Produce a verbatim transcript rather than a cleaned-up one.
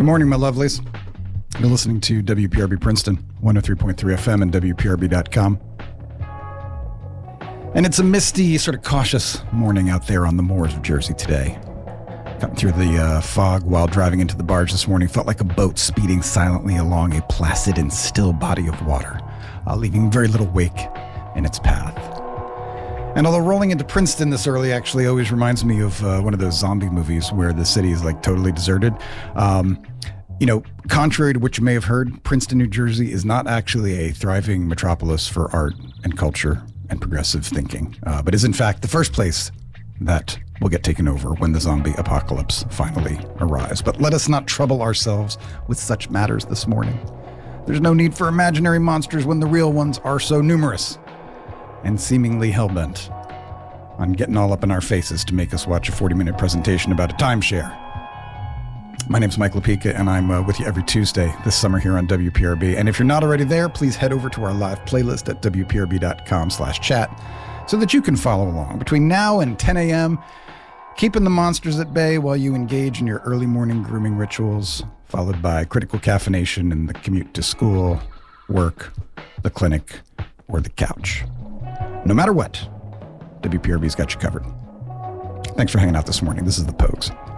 Good morning, my lovelies. You're listening to W P R B Princeton, one oh three point three F M and W P R B dot com. And it's a misty, sort of cautious morning out there on the moors of Jersey today. Cutting through the uh, fog while driving into the barge this morning felt like a boat speeding silently along a placid and still body of water, uh, leaving very little wake in its path. And although rolling into Princeton this early actually always reminds me of uh, one of those zombie movies where the city is like totally deserted, um, you know, contrary to what you may have heard, Princeton, New Jersey is not actually a thriving metropolis for art and culture and progressive thinking, uh, but is in fact the first place that will get taken over when the zombie apocalypse finally arrives. But let us not trouble ourselves with such matters this morning. There's no need for imaginary monsters when the real ones are so numerous and seemingly hell-bent on getting all up in our faces to make us watch a forty-minute presentation about a timeshare. My name's Mike Lapika, and I'm uh, with you every Tuesday this summer here on W P R B. And if you're not already there, please head over to our live playlist at W P R B dot com slash chat so that you can follow along. Between now and ten a.m., keeping the monsters at bay while you engage in your early morning grooming rituals, followed by critical caffeination in the commute to school, work, the clinic, or the couch. No matter what, W P R B's got you covered. Thanks for hanging out this morning. This is The Pogues.